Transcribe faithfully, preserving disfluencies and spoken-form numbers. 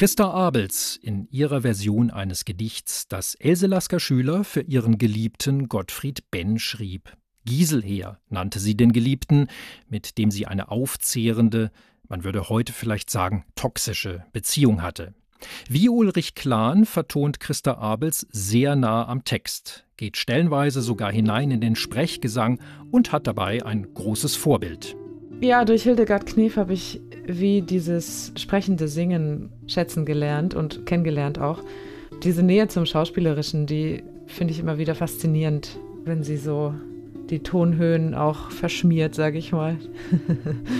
Christa Abels in ihrer Version eines Gedichts, das Else Lasker-Schüler für ihren Geliebten Gottfried Benn schrieb. Giselher nannte sie den Geliebten, mit dem sie eine aufzehrende, man würde heute vielleicht sagen toxische Beziehung hatte. Wie Ulrich Klahn vertont Christa Abels sehr nah am Text, geht stellenweise sogar hinein in den Sprechgesang und hat dabei ein großes Vorbild. Ja, durch Hildegard Knef habe ich wie dieses sprechende Singen schätzen gelernt und kennengelernt auch. Diese Nähe zum Schauspielerischen, die finde ich immer wieder faszinierend, wenn sie so die Tonhöhen auch verschmiert, sage ich mal.